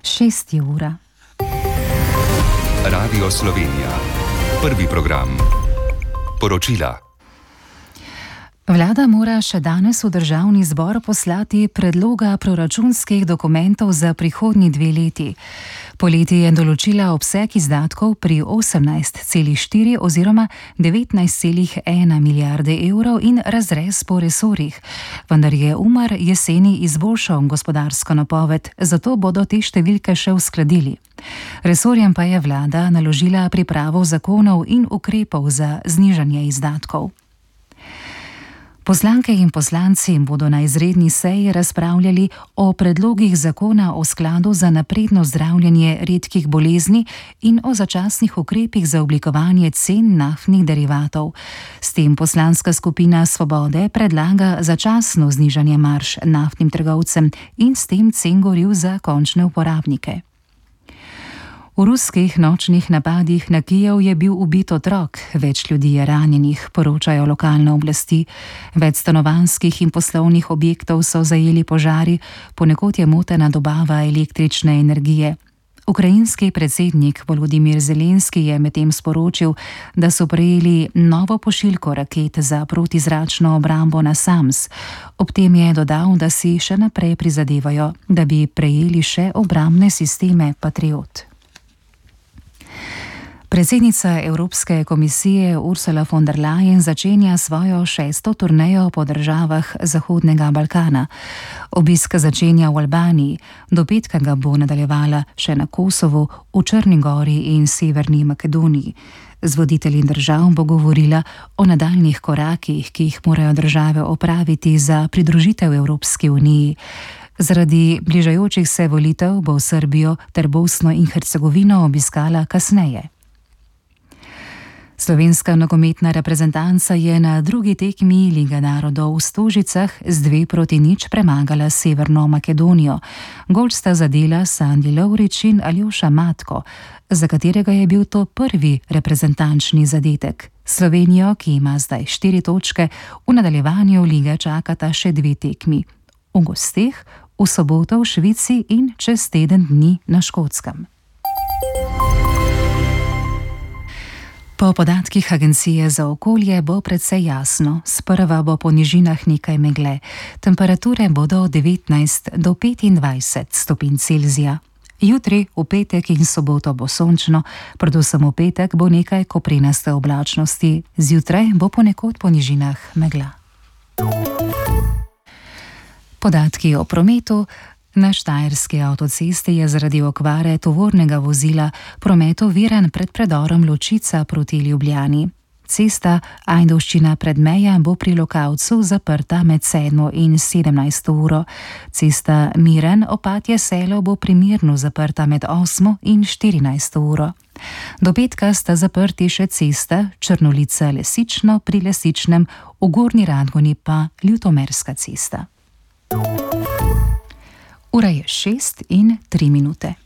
6 ura. Radio Slovenija. Prvi program. Poročila. Vlada mora še danes v državni zbor poslati predloga proračunskih dokumentov za prihodnji 2 leti. Poleti je določila obseg izdatkov pri 18,4 oziroma 19,1 milijarde evrov in razrez po resorjih. Vendar je Umar jeseni izboljšal gospodarsko napoved, zato bodo te številke še uskladili. Resorjem pa je vlada naložila pripravo zakonov in ukrepov za znižanje izdatkov. Poslanke in poslanci bodo na izredni seji razpravljali o predlogih zakona o skladu za napredno zdravljenje redkih bolezni in o začasnih ukrepih za oblikovanje cen naftnih derivatov. S tem poslanska skupina Svobode predlaga začasno znižanje marž naftnim trgovcem in s tem cen goriv za končne uporabnike. V ruskih nočnih napadih na Kijev je bil ubit otrok, več ljudi je ranjenih, poročajo lokalne oblasti. Več stanovanjskih in poslovnih objektov so zajeli požari, ponekod je motena dobava električne energije. Ukrajinski predsednik Volodimir Zelenski je medtem sporočil, da so prejeli novo pošiljko raket za protizračno obrambo na Sams. Ob tem je dodal, da si še naprej prizadevajo, da bi prejeli še obrambne sisteme Patriot. Predsednica Evropske komisije Ursula von der Leyen začenja svojo 6. turnejo po državah Zahodnega Balkana. Obisk začenja v Albaniji, do petka ga bo nadaljevala še na Kosovu, v Črni gori in Severni Makedoniji. Z voditelji držav bo govorila o nadaljnjih korakih, ki jih morajo države opraviti za pridružitev Evropski uniji. Zaradi bližajočih se volitev bo Srbijo ter Bosno in Hercegovino obiskala kasneje. Slovenska nogometna reprezentanca je na drugi tekmi Lige narodov v Stožicah z 2-0 premagala Severno Makedonijo. Gol sta zadela Sandi Lovrič in Aljoša Matko, za katerega je bil to prvi reprezentančni zadetek. Slovenijo, ki ima zdaj 4 točke, v nadaljevanju lige čakata še 2 tekmi. V gosteh, v soboto v Švici in čez teden dni na Škotskem. Po podatkih Agencije za okolje bo precej jasno, sprva bo po nižinah nekaj megle. Temperature bodo od 19 do 25 stopinj Celzija. Jutri, v petek in soboto bo sončno, predvsem v petek bo nekaj koprenaste oblačnosti, zjutraj bo ponekod po nižinah megla. Podatki o prometu. Na štajerski avtocesti je zaradi okvare tovornega vozila promet oviran pred predorom Ločica proti Ljubljani. Cesta Ajdovščina-Predmeja bo pri Lokavcu zaprta med 7 in 17 uro. Cesta Miren-Opatje selo bo pri Mirnu zaprta med 8 in 14 uro. Do petka sta zaprti še cesta Črnolica-Lesično pri Lesičnem, v Gornji Radgoni pa Ljutomerska cesta. Ura je 6:03.